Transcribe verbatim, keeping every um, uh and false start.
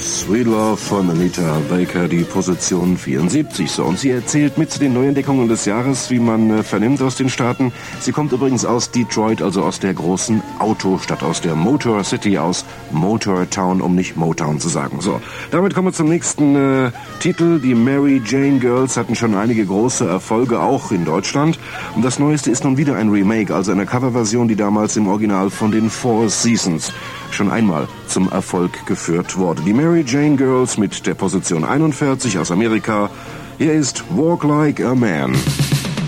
Sweet Love von Anita Baker, die Position vierundsiebzig. So, und sie erzählt mit zu den Neuentdeckungen des Jahres, wie man äh, vernimmt aus den Staaten. Sie kommt übrigens aus Detroit, also aus der großen Autostadt, aus der Motor City, aus Motor Town, um nicht Motown zu sagen. So, damit kommen wir zum nächsten äh, Titel. Die Mary Jane Girls hatten schon einige große Erfolge, auch in Deutschland. Und das Neueste ist nun wieder ein Remake, also eine Coverversion, die damals im Original von den Four Seasons schon einmal zum Erfolg geführt wurde. Die Mary Jane Girls mit der Position einundvierzig aus Amerika. Hier ist Walk Like a Man.